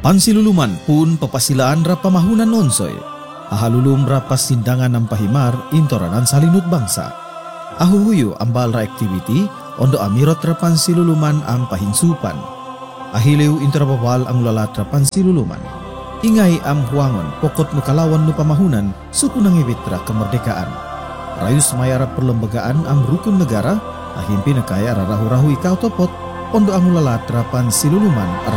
Pansiluluman pun papasilaan ra pamahunan nonsoy. Ahalulum ra pasindangan ng pahimar intoranan salinut bangsa. Ahuhuyo ambal ra activity ondo amirot ra pansiluluman ang pahinsupan. Ahiliw intrabawal ang lalat ra pansiluluman. Ingay am huangon pokot no kalawan no pamahunan suku nangibit ra kemerdekaan. Rayus mayara perlembagaan am rukun negara ahimpi nakaya rarahu-rahu ikaw topot ondo ang lalat ra pansiluluman